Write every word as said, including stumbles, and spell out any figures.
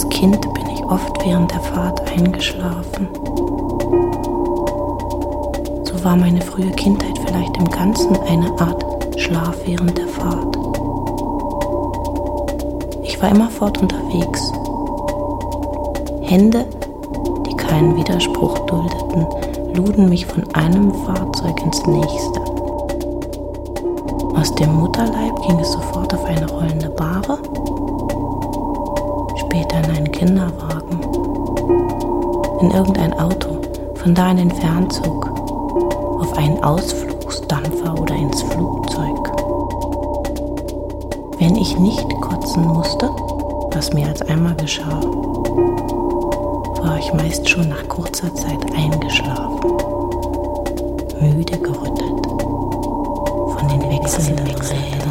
Als Kind bin ich oft während der Fahrt eingeschlafen. So war meine frühe Kindheit vielleicht im Ganzen eine Art Schlaf während der Fahrt. Ich war immerfort unterwegs. Hände, die keinen Widerspruch duldeten, luden mich von einem Fahrzeug ins nächste. Aus dem Mutterleib ging es sofort auf eine rollende Bahre, später in einen Kinderwagen, in irgendein Auto, von da in den Fernzug, auf einen Ausflugsdampfer oder ins Flugzeug. Wenn ich nicht kotzen musste, was mir als einmal geschah, war ich meist schon nach kurzer Zeit eingeschlafen, müde gerüttelt von den wechselnden Rädern.